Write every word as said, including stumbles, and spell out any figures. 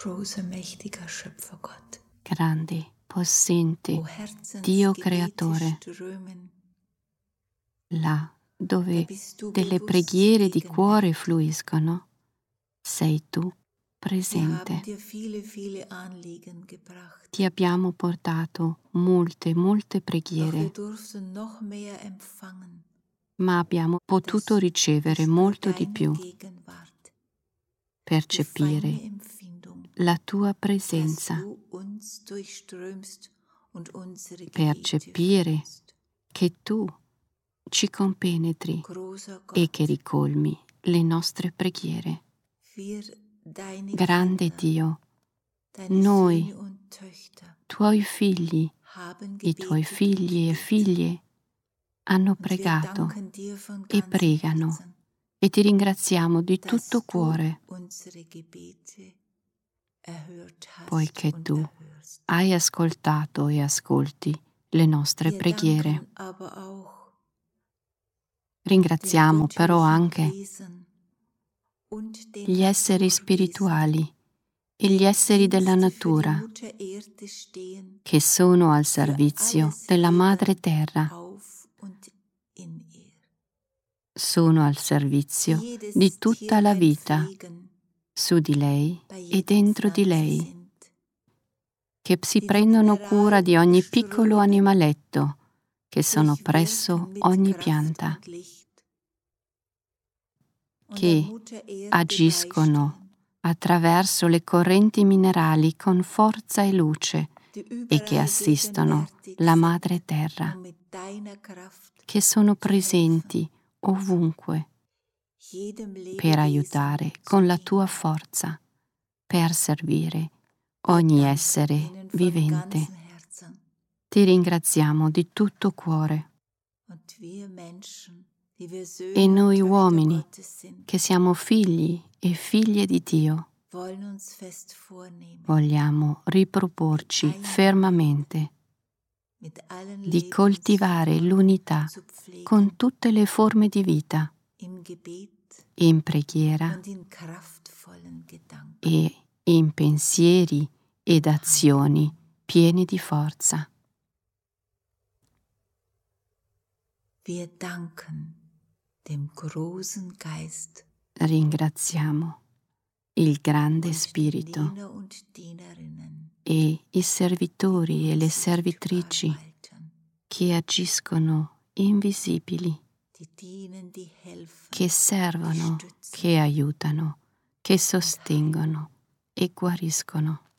großer, mächtiger Schöpfergott. Grande, possente O Dio Herzensgebete creatore, strömen, là da dove bist du delle bewusst preghiere di cuore gegenwärtig. fluiscono, sei tu Wir haben presente. dir viele, viele Anliegen gebracht. Ti abbiamo portato molte, molte Doch wir preghiere, durften noch mehr empfangen. ma abbiamo potuto Das ricevere ist nur molto di deine più, Gegenwart, die percepire feine Empfindung, la tua dass presenza, du uns durchströmst und unsere Gebete percepire führst. che tu ci compenetri Großer e che Gott, ricolmi le nostre preghiere. wir, deine Grande Kinder, Dio, deine noi, Söhne und Töchter, tuoi figli, haben i tuoi gebetet figli e und beten. figlie hanno Und wir pregato danken dir von e ganzem pregano Herzen, e ti ringraziamo di tutto dass du cuore, unsere Gebete erhört hast poiché und tu erhörst. hai ascoltato e ascolti le nostre Wir preghiere. danken aber auch den Ringraziamo però göttlichen anche Wesen und den gli esseri Naturwesen, spirituali e die gli im esseri della Dienste für die natura Mutter Erde stehen, che sono al für servizio alles della Madre Leben Terra, auf und in ihr. sono al servizio Die jedes di tutta la Tierlein vita pflegen, su di lei bei e jeder dentro di Pflanze lei, sind, che si die die prendono cura di ogni piccolo Mineralströme animaletto che sono presso durchwirken mit ogni Kraft pianta, und Licht und der che Mutter Erde agiscono beistehen, attraverso le correnti minerali con forza e luce die e che überall assistono gegenwärtig la sind, Madre Terra, um mit deiner Kraft che sono zu helfen, presenti ovunque jedem per Lebewesen aiutare zu con la dienen. tua forza, per servire Wir ogni danken essere ihnen von vivente. ganzem Herzen. Ti ringraziamo di tutto cuore Und wir Menschen, die wir e Söhne und noi Töchter uomini Gottes sind, che siamo figli e figlie di Dio wollen uns fest vornehmen, vogliamo riproporci die Einheit fermamente mit allen di coltivare Lebensformen l'unità zu pflegen, con tutte le forme di vita, im Gebet in preghiera und in kraftvollen Gedanken. e in pensieri ed azioni pieni di forza. Wir danken dem großen Geist Ringraziamo il grande und den Spirito Diener und Dienerinnen, e i servitori e le unsichtbar servitrici walten, che agiscono invisibili, die dienen, die helfen, che die servono, stützen che aiutano, che sostengono e guariscono.